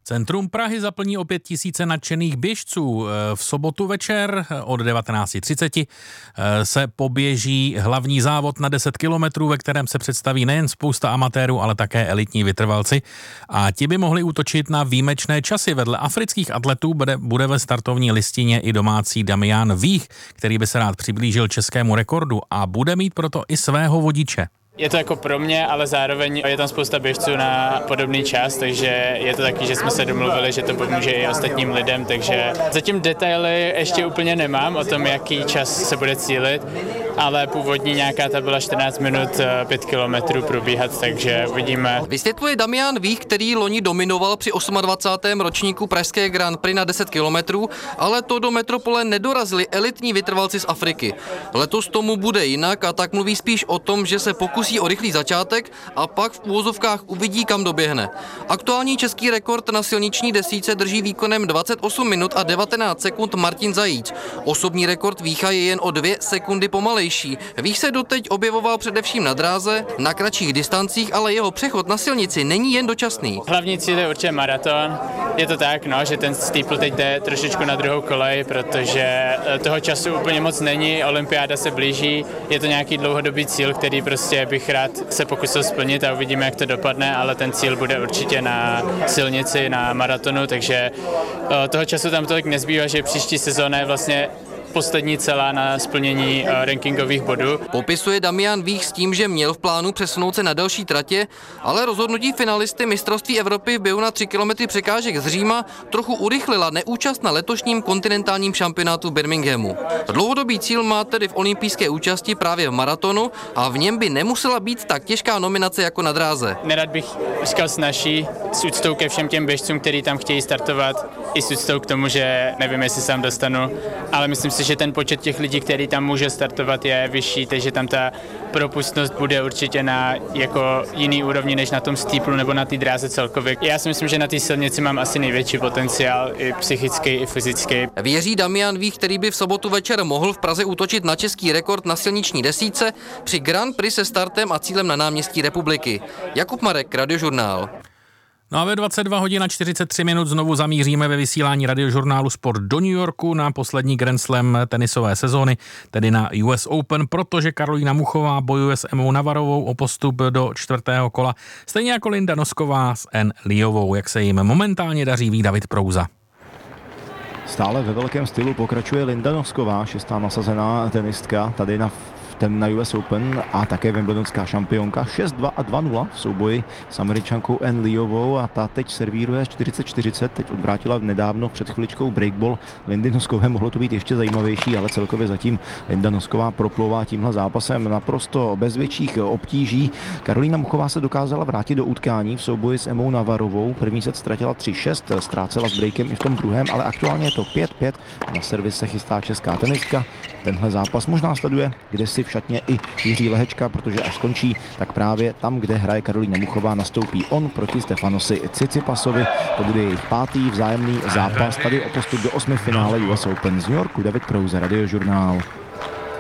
Centrum Prahy zaplní opět tisíce nadšených běžců. V sobotu večer od 19:30 se poběží hlavní závod na 10 kilometrů, ve kterém se představí nejen spousta amatérů, ale také elitní vytrvalci. A ti by mohli útočit na výjimečné časy. Vedle afrických atletů bude ve startovní listině i domácí Damian Vích, který by se rád přiblížil českému rekordu a bude mít proto i svého vodiče. Je to jako pro mě, ale zároveň je tam spousta běžců na podobný čas, takže je to taky, že jsme se domluvili, že to pomůže i ostatním lidem, takže zatím detaily ještě úplně nemám o tom, jaký čas se bude cílit, ale původní nějaká ta byla 14 minut 5 kilometrů probíhat, takže uvidíme. Vysvětluje Damian Vích, který loni dominoval při 28. ročníku pražské Grand Prix na 10 kilometrů, ale to do metropole nedorazili elitní vytrvalci z Afriky. Letos tomu bude jinak a tak mluví spíš o tom, že se pokusí o rychlý začátek a pak v úvozovkách uvidí, kam doběhne. Aktuální český rekord na silniční desítce drží výkonem 28 minut a 19 sekund Martin Zajíc. Osobní rekord Vícha je jen o 2 sekundy pomalejší. Vích se doteď objevoval především na dráze, na kratších distancích, ale jeho přechod na silnici není jen dočasný. Hlavní cíl je určitě maraton. Je to tak, že ten steeple teď jde trošičku na druhou kolej, protože toho času úplně moc není, olympiáda se blíží, je to nějaký dlouhodobý cíl, který prostě bych rád se pokusil splnit a uvidíme, jak to dopadne, ale ten cíl bude určitě na silnici, na maratonu, takže toho času tam tolik nezbývá, že příští sezóna je vlastně poslední celá na splnění rankingových bodů. Popisuje Damian Vích s tím, že měl v plánu přesunout se na delší tratě, ale rozhodnutí finalisty mistrovství Evropy v běhu na 3 km překážek z Říma trochu urychlila neúčast na letošním kontinentálním šampionátu v Birminghamu. Dlouhodobý cíl má tedy v olympijské účasti právě v maratonu a v něm by nemusela být tak těžká nominace jako na dráze. Nerad bych říkal snaží s úctou ke všem těm běžcům, kteří tam chtějí startovat, i s úctou k tomu, že nevím, jestli se tam dostanu, ale myslím si, že ten počet těch lidí, který tam může startovat, je vyšší, takže tam ta propustnost bude určitě na jako jiný úrovni než na tom steeplu nebo na té dráze celkově. Já si myslím, že na té silnici mám asi největší potenciál, i psychický, i fyzický. Věří Damian Vích, který by v sobotu večer mohl v Praze útočit na český rekord na silniční desítce při Grand Prix se startem a cílem na náměstí Republiky. Jakub Marek, Radiožurnál. No a ve 22:43 znovu zamíříme ve vysílání Radiožurnálu Sport do New Yorku na poslední Grand Slam tenisové sezóny, tedy na US Open, protože Karolína Muchová bojuje s Emou Navarovou o postup do 4. kola, stejně jako Linda Nosková s Ann Liovou, jak se jim momentálně daří, ví David Prouza. Stále ve velkém stylu pokračuje Linda Nosková, 6. nasazená tenistka tady na US Open a také wimbledonská šampionka, 6-2 a 2-0 v souboji s Američankou Ann Liovou a ta teď servíruje 40-40, teď odvrátila nedávno před chviličkou breakball Lindy Noskové, mohlo to být ještě zajímavější, ale celkově zatím Linda Nosková proplouvá tímhle zápasem naprosto bez větších obtíží. Karolína Muchová se dokázala vrátit do utkání v souboji s Emou Navarovou, první set ztratila 3-6, ztrácela s breakem i v tom druhém, ale aktuálně je to 5-5, na servis se chystá česká tenistka. Tenhle zápas možná sleduje kdesi v šatně i Jiří Lehečka, protože až skončí, tak právě tam, kde hraje Karolína Muchová, nastoupí on proti Stefanosi Tsitsipasovi. To bude jejich 5. vzájemný zápas tady o postup do 8. finále US Open z New Yorku. David Prouza, Radiožurnál.